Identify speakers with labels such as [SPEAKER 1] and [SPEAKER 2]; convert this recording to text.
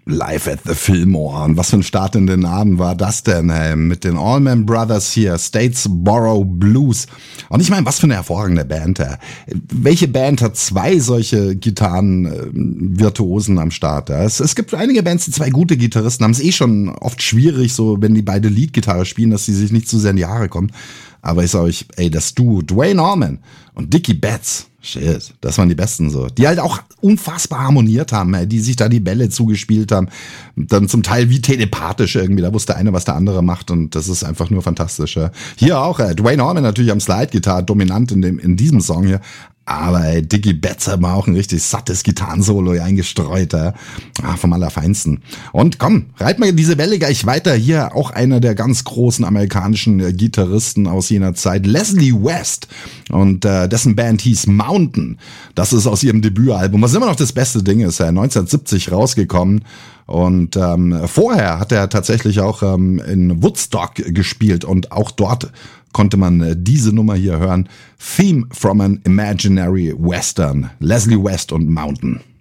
[SPEAKER 1] Live at the Fillmore. Und was für ein Start in den Abend war das denn, ey? Mit den Allman Brothers hier, Statesboro Blues. Und ich meine, was für eine hervorragende Band, ey. Welche Band hat zwei solche Gitarren-Virtuosen am Start? Ja? Es gibt einige Bands, die zwei gute Gitarristen haben es schon oft schwierig, so wenn die beide Leadgitarre spielen, dass sie sich nicht zu sehr in die Haare kommen. Aber ich sag euch, ey, das Duo, Duane Allman und Dickie Betts, shit, das waren die Besten so. Die halt auch unfassbar harmoniert haben, ey, die sich da die Bälle zugespielt haben. Dann zum Teil wie telepathisch irgendwie, da wusste einer, was der andere macht und das ist einfach nur fantastisch. Ja. Hier auch, Duane Allman natürlich am Slide-Gitarre, dominant in diesem Song hier. Aber ey, Dickie Betts hat mal auch ein richtig sattes Gitarrensolo eingestreut, vom Allerfeinsten. Und komm, reit mal diese Welle gleich weiter. Hier auch einer der ganz großen amerikanischen Gitarristen aus jener Zeit, Leslie West. Und dessen Band hieß Mountain. Das ist aus ihrem Debütalbum, was immer noch das beste Ding ist, 1970 rausgekommen. Und vorher hat er tatsächlich auch in Woodstock gespielt und auch dort konnte man diese Nummer hier hören. Theme from an Imaginary Western. Leslie West und Mountain.